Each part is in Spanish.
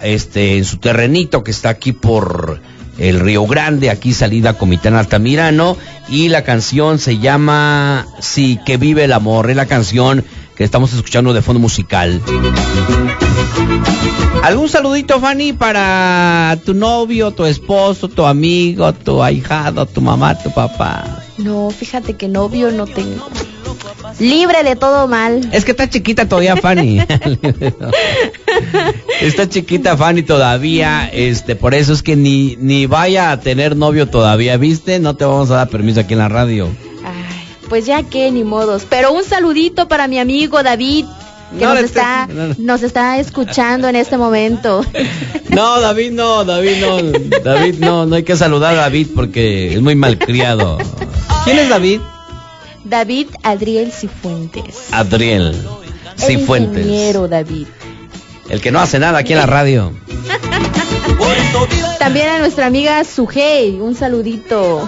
en su terrenito que está aquí por el Río Grande, aquí salida Comitán Altamirano, y la canción se llama Sí, que vive el amor, es la canción que estamos escuchando de fondo musical. ¿Algún saludito, Fanny, para tu novio, tu esposo, tu amigo, tu ahijado, tu mamá, tu papá? No, fíjate que novio no tengo. Libre de todo mal. Es que está chiquita todavía, Fanny. Está chiquita, Fanny, todavía. Por eso es que ni vaya a tener novio todavía, ¿viste? No te vamos a dar permiso aquí en la radio. Ay, pues ya que, ni modos. Pero un saludito para mi amigo David, que nos está escuchando en este momento. No, David no hay que saludar a David porque es muy malcriado. ¿Quién es David? David Adriel Cifuentes. Adriel Cifuentes. El ingeniero David. El que no hace nada aquí en la radio. También a nuestra amiga Sujei, un saludito.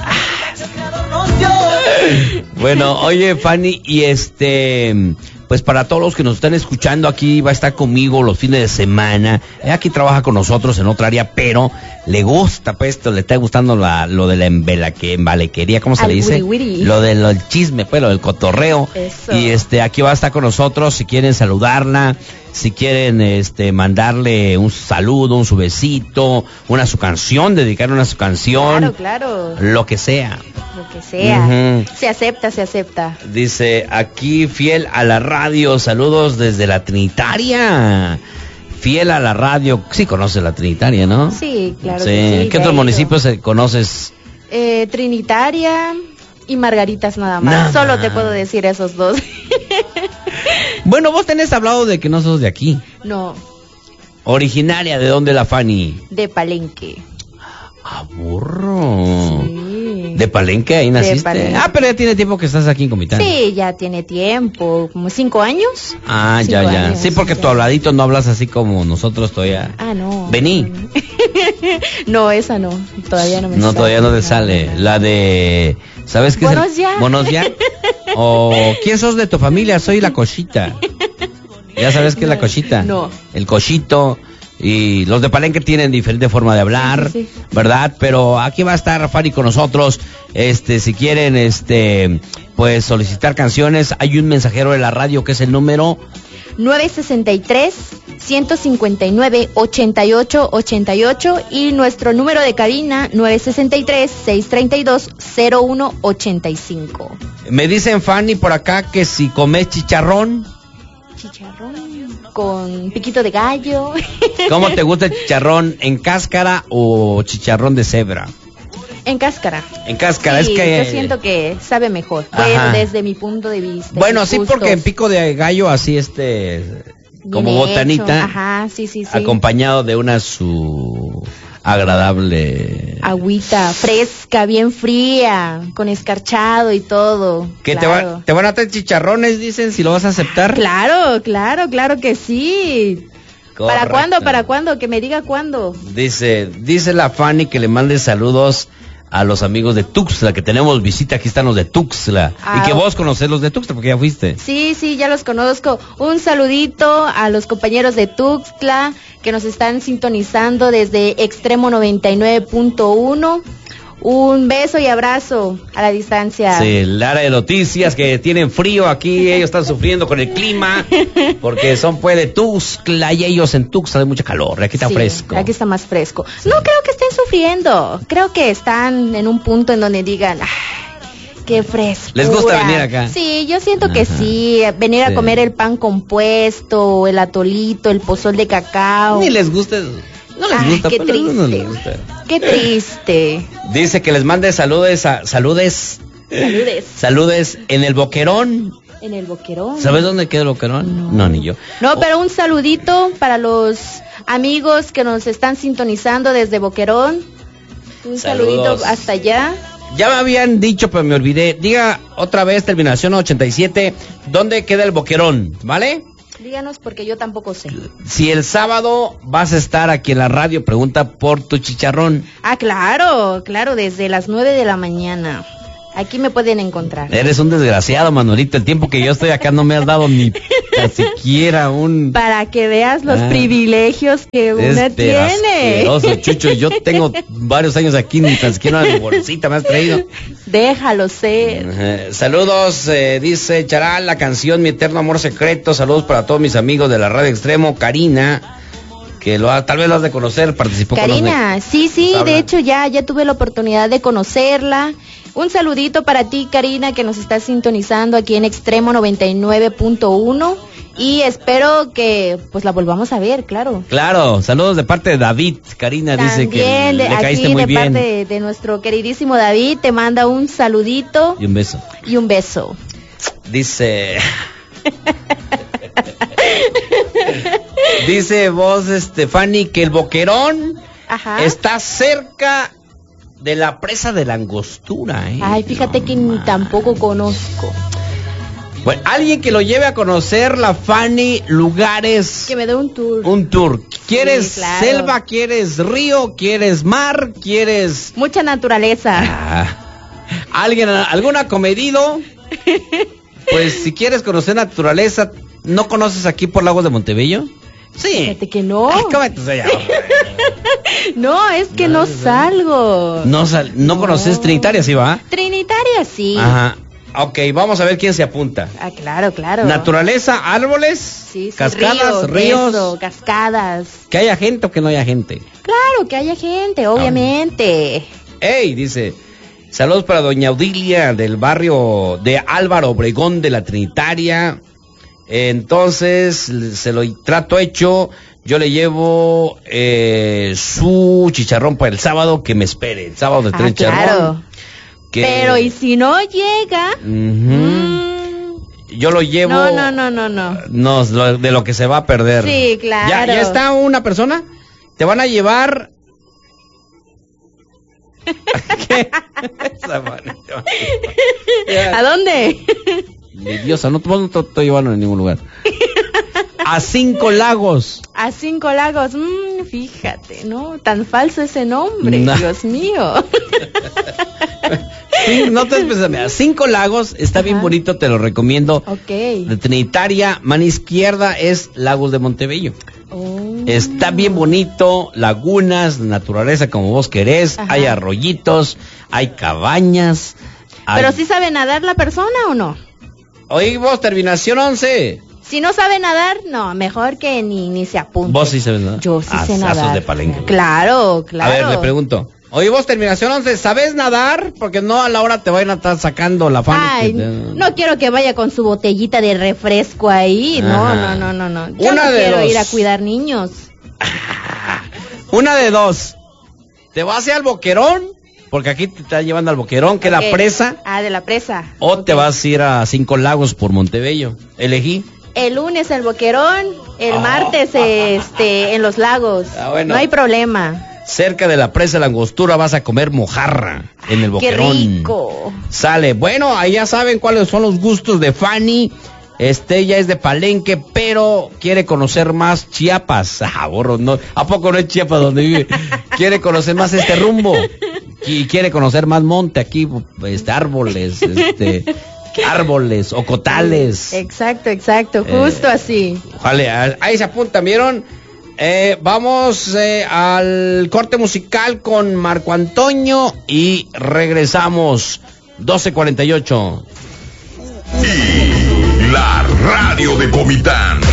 Bueno, oye, Fanny, y pues para todos los que nos están escuchando, aquí va a estar conmigo los fines de semana. Aquí trabaja con nosotros en otra área, pero le gusta, pues, le está gustando lo de la embalequería, ¿cómo se le dice? Wiri. Lo del chisme, pues, lo del cotorreo. Eso. Y aquí va a estar con nosotros, si quieren saludarla, si quieren mandarle un saludo, su besito, su canción, dedicarle una su canción. Claro. Lo que sea. Lo que sea. Uh-huh. Se acepta. Dice, aquí fiel a la radio, saludos desde la Trinitaria. Fiel a la radio, sí conoces la Trinitaria, ¿no? Sí, claro. Sí. Que sí. ¿Qué otros municipios conoces? Trinitaria y Margaritas nada más. Solo te puedo decir esos dos. Bueno, vos tenés hablado de que no sos de aquí. No. ¿Originaria de dónde, la Fanny? De Palenque. Ah, burro. Sí. ¿De Palenque? Ahí naciste. Palenque. Pero ya tiene tiempo que estás aquí en Comitán. Sí, ya tiene tiempo, como 5 años. Ah, 5 ya. años, Sí, porque ya. Tu habladito no hablas así como nosotros todavía. Ah, no. Vení. No, esa no. Todavía no me sale. No, todavía no te sale. No. La de... ¿Sabes qué? Buenos ya. ¿Buenos ya? O ¿quién sos de tu familia? Soy la Cochita. ¿Ya sabes qué es la Cochita? No. El Cochito. Y los de Palenque tienen diferente forma de hablar, Sí. ¿verdad? Pero aquí va a estar Fanny con nosotros. Si quieren, pues solicitar canciones, hay un mensajero de la radio que es el número 963-159-8888 y nuestro número de cabina 963-632-0185. Me dicen, Fanny, por acá que si comes chicharrón. Chicharrón con piquito de gallo. ¿Cómo te gusta el chicharrón? ¿En cáscara o chicharrón de cebra? En cáscara. En cáscara, Sí, es que... yo siento que sabe mejor. Ajá. Bueno, desde mi punto de vista. Bueno, mis sí, gustos. porque en pico de gallo así como Bien botanita. hecho. Ajá, sí. Acompañado de su agradable... Agüita fresca, bien fría, con escarchado y todo. Que claro. te van a traer chicharrones, dicen, si lo vas a aceptar. Claro que sí. Correcto. ¿Para cuándo? Que me diga cuándo. Dice la Fanny que le mande saludos a los amigos de Tuxtla, que tenemos visita, aquí están los de Tuxtla. Y que vos conocés los de Tuxtla, porque ya fuiste. Sí, ya los conozco. Un saludito a los compañeros de Tuxtla que nos están sintonizando desde Extremo 99.1. Un beso y abrazo a la distancia. Sí, la área de noticias que tienen frío aquí, ellos están sufriendo con el clima, porque son pues de Tuxtla y ellos en Tuxtla hay mucha calor, aquí está fresco. Aquí está más fresco. Sí. No creo que estén sufriendo, creo que están en un punto en donde digan, ¡ay, qué frescura! ¿Les gusta venir acá? Sí, yo siento que sí, venir a comer el pan compuesto, el atolito, el pozol de cacao. Ni les gusta... No les gusta, qué pero triste. no les gusta. Qué triste. Dice que les mande saludes en el Boquerón. En el Boquerón. ¿Sabes dónde queda el Boquerón? No, ni yo. No, pero un saludito para los amigos que nos están sintonizando desde Boquerón. Un saludito hasta allá. Ya me habían dicho, pero me olvidé. Diga otra vez, terminación 87, ¿dónde queda el Boquerón? ¿Vale? Díganos porque yo tampoco sé. Si el sábado vas a estar aquí en la radio, pregunta por tu chicharrón. Ah, claro, desde las 9 de la mañana. Aquí me pueden encontrar. Eres un desgraciado, Manuelito. El tiempo que yo estoy acá no me has dado ni siquiera un... Para que veas los privilegios que una tiene. Chucho, yo tengo varios años aquí, ni tan siquiera una bolsita me has traído. Déjalo ser. Saludos, dice Charal, la canción Mi Eterno Amor Secreto. Saludos para todos mis amigos de la Radio Extremo. Karina, que tal vez lo has de conocer, participó Karina, con Karina, sí, de hecho ya tuve la oportunidad de conocerla. Un saludito para ti, Karina, que nos estás sintonizando aquí en Extremo 99.1 y espero que pues la volvamos a ver, claro. Claro, saludos de parte de David. Karina también dice que le caíste muy bien. También de parte de nuestro queridísimo David, te manda un saludito. Y un beso. Y un beso. Dice... Dice vos, Fanny, que el Boquerón está cerca de la presa de la Angostura, Ay, fíjate que ni tampoco conozco. Bueno, alguien que lo lleve a conocer la Fanny, lugares. Que me dé un tour. Un tour. ¿Quieres selva? ¿Quieres río? ¿Quieres mar? ¿Quieres...? Mucha naturaleza. ¿Algún acomedido? Pues si quieres conocer naturaleza, ¿no conoces aquí por Lagos de Montebello? Sí. Fíjate que no. Ay, cómete allá. No, es que no salgo. ¿No conoces Trinitaria, sí va? Trinitaria, sí. Ajá. Ok, vamos a ver quién se apunta. Claro. Naturaleza, árboles, sí, cascadas, ríos. Eso, cascadas. ¿Que haya gente o que no haya gente? Claro, que haya gente, obviamente. Ey, dice... Saludos para doña Audilia del barrio de Álvaro Obregón de la Trinitaria. Entonces, se lo trato hecho. Yo le llevo su chicharrón para el sábado, que me espere. El sábado de tren chicharrón. Claro. Pero ¿y si no llega? Yo lo llevo. No, de lo que se va a perder. Sí, claro. ¿Ya está una persona? Te van a llevar... ¿Qué? ¿A dónde? Diosa, no te estoy llevando en ningún lugar. A 5 Lagos. A 5 Lagos, fíjate, ¿no? Tan falso ese nombre, Dios mío. Sí, no te pensando, a 5 Lagos, está bien bonito, te lo recomiendo. Ok. De Trinitaria, mano izquierda es Lagos de Montebello. Está bien bonito, lagunas, naturaleza como vos querés, hay arroyitos, hay cabañas. ¿Pero sí sabe nadar la persona o no? Oye, vos, terminación 11. Si no sabe nadar, no, mejor que ni se apunte. ¿Vos sí sabes nadar? Yo sí sé nadar. Asazos de Palenque. Claro. A ver, le pregunto. Oye, vos, terminación 11, ¿sabes nadar? Porque no a la hora te vayan a estar sacando la fama. Ay, no quiero que vaya con su botellita de refresco ahí. No. Yo no quiero ir a cuidar niños. Una de dos. ¿Te vas al Boquerón? Porque aquí te está llevando al Boquerón, que es la presa. De la presa. O te vas a ir a 5 Lagos por Montebello. Elegí. El lunes el Boquerón, el martes en los lagos. Bueno. No hay problema. Cerca de la presa de la Angostura vas a comer mojarra en el Boquerón. ¡Qué rico! Sale. Bueno, ahí ya saben cuáles son los gustos de Fanny. Ella es de Palenque, pero quiere conocer más Chiapas. No, ¿a poco no es Chiapas donde vive? Quiere conocer más este rumbo. Y quiere conocer más monte aquí, árboles, árboles, ocotales. Exacto, justo así. Vale, ahí se apuntan, ¿vieron? Vamos al corte musical con Marco Antonio y regresamos. 12:48. La radio de Comitán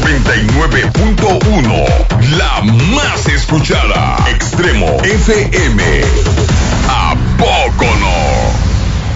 99.1, la más escuchada. Extremo FM. ¿A poco no?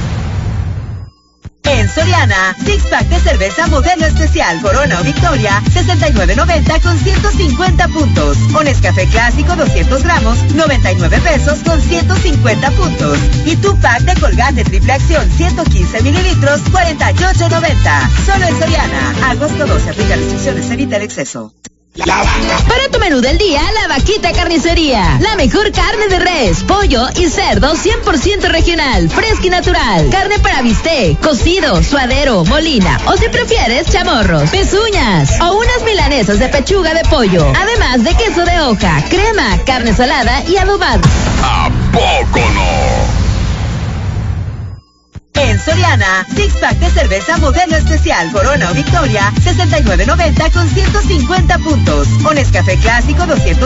En Soriana, six pack de cerveza modelo especial Corona o Victoria, 69.90 con 150 puntos. O Nescafé clásico 200 gramos, 99 pesos con 150 puntos. Y tu pack de Colgate triple acción 115 mililitros, 48.90. Solo en Soriana. Agosto 12, aplica restricciones, evita el exceso. Para tu menú del día, La Vaquita Carnicería. La mejor carne de res, pollo y cerdo 100% regional, fresca y natural. Carne para bistec, cocido, suadero, molina o si prefieres, chamorros, pezuñas o unas milanesas de pechuga de pollo. Además de queso de hoja, crema, carne salada y adobada. ¿A poco no? En Soriana, six pack de cerveza modelo especial Corona o Victoria, $69.90 con 150 puntos. O Nescafé clásico 200